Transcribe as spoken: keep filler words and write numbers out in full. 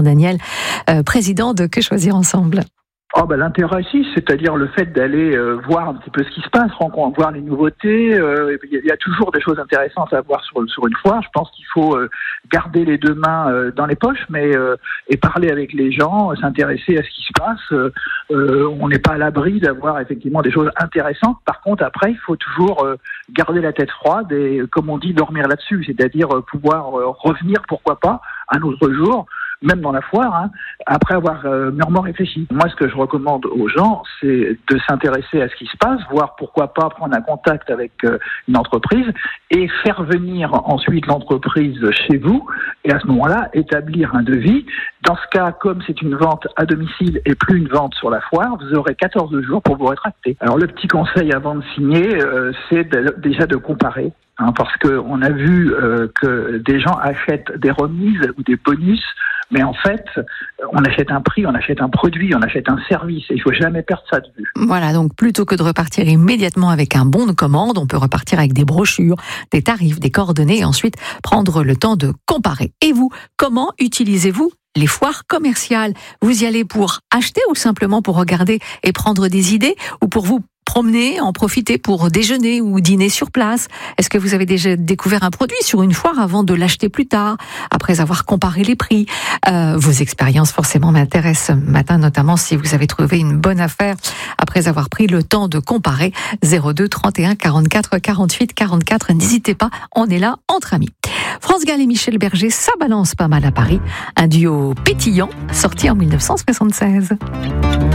Daniel, euh, président de Que Choisir Ensemble. Oh ben, l'intérêt ici, c'est-à-dire le fait d'aller euh, voir un petit peu ce qui se passe, rencontrer, voir les nouveautés. Euh, il y a toujours des choses intéressantes à voir sur, sur une foire. Je pense qu'il faut euh, garder les deux mains euh, dans les poches, mais euh, et parler avec les gens, euh, s'intéresser à ce qui se passe. Euh, euh, on n'est pas à l'abri d'avoir effectivement des choses intéressantes. Par contre, après, il faut toujours euh, garder la tête froide et, comme on dit, dormir là-dessus, c'est-à-dire euh, pouvoir euh, revenir, pourquoi pas, un autre jour. Même dans la foire, hein, après avoir euh, mûrement réfléchi. Moi, ce que je recommande aux gens, c'est de s'intéresser à ce qui se passe, voir pourquoi pas prendre un contact avec euh, une entreprise et faire venir ensuite l'entreprise chez vous et à ce moment-là, établir un devis. Dans ce cas, comme c'est une vente à domicile et plus une vente sur la foire, vous aurez quatorze jours pour vous rétracter. Alors, le petit conseil avant de signer, euh, c'est de, déjà de comparer. Hein, parce qu'on a vu euh, que des gens achètent des remises ou des bonus, mais en fait, on achète un prix, on achète un produit, on achète un service, et il ne faut jamais perdre ça de vue. Voilà, donc plutôt que de repartir immédiatement avec un bon de commande, on peut repartir avec des brochures, des tarifs, des coordonnées, et ensuite prendre le temps de comparer. Et vous, comment utilisez-vous les foires commerciales? Vous y allez pour acheter ou simplement pour regarder et prendre des idées, ou pour vous promener, en profiter pour déjeuner ou dîner sur place? Est-ce que vous avez déjà découvert un produit sur une foire avant de l'acheter plus tard, après avoir comparé les prix? euh, Vos expériences forcément m'intéressent ce matin, notamment si vous avez trouvé une bonne affaire après avoir pris le temps de comparer. Zéro deux trente et un quarante-quatre quarante-huit quarante-quatre, n'hésitez pas, on est là entre amis. France Gall et Michel Berger, ça balance pas mal à Paris, un duo pétillant sorti en mille neuf cent soixante-seize.